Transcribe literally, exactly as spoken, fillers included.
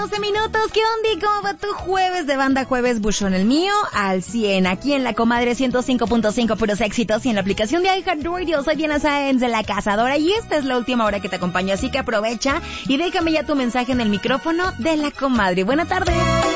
doce minutos. ¿Qué onda? ¿Cómo va tu jueves de banda? Jueves buchón, el mío al cien. Aquí en La Comadre ciento cinco punto cinco, puros éxitos. Y en la aplicación de iHeartRadio. Soy Diana Sáenz de La Cazadora. Y esta es la última hora que te acompaño. Así que aprovecha y déjame ya tu mensaje en el micrófono de La Comadre. Buena tarde.